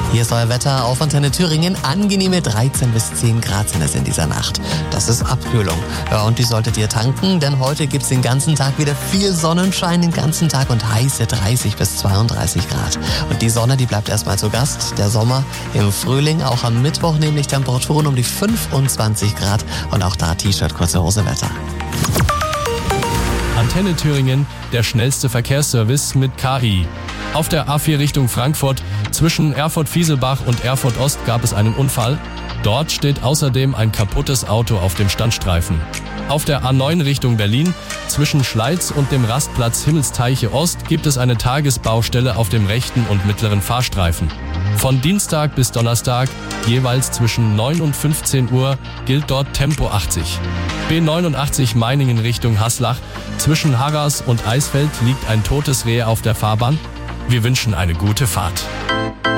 Hier ist euer Wetter auf Antenne Thüringen. Angenehme 13 bis 10 Grad sind es in dieser Nacht. Das ist Abkühlung. Ja, und die solltet ihr tanken, denn heute gibt's den ganzen Tag wieder viel Sonnenschein den ganzen Tag und heiße 30 bis 32 Grad. Und die Sonne, die bleibt erstmal zu Gast. Der Sommer im Frühling, auch am Mittwoch nämlich Temperaturen um die 25 Grad und auch da T-Shirt, kurze Hose Wetter. Antenne Thüringen, der schnellste Verkehrsservice mit KI. Auf der A4 Richtung Frankfurt zwischen Erfurt-Fieselbach und Erfurt-Ost gab es einen Unfall. Dort steht außerdem ein kaputtes Auto auf dem Standstreifen. Auf der A9 Richtung Berlin zwischen Schleiz und dem Rastplatz Himmelsteiche Ost gibt es eine Tagesbaustelle auf dem rechten und mittleren Fahrstreifen. Von Dienstag bis Donnerstag jeweils zwischen 9 und 15 Uhr gilt dort Tempo 80. B89 Meiningen Richtung Haslach. Zwischen Harras und Eisfeld liegt ein totes Reh auf der Fahrbahn. Wir wünschen eine gute Fahrt.